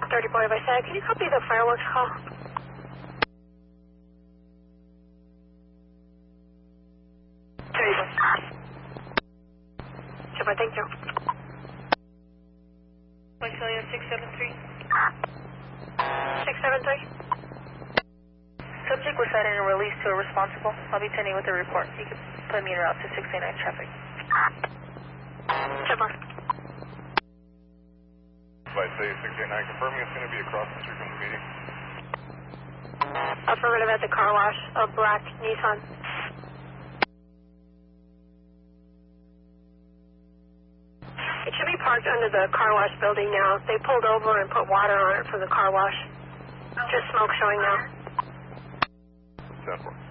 30 boy by side. Can you copy the fireworks call? Super, thank you. Visalia 673. 673. Subject was cited and released to a responsible. I'll be pending with the report. You can put me en route to 689 traffic. Super. Visalia 689, confirming it's going to be across the street from the meeting. Affirmative at the car wash, a black Nissan. It should be parked under the car wash building now. They pulled over and put water on it for the car wash. Just smoke showing now. 10-4.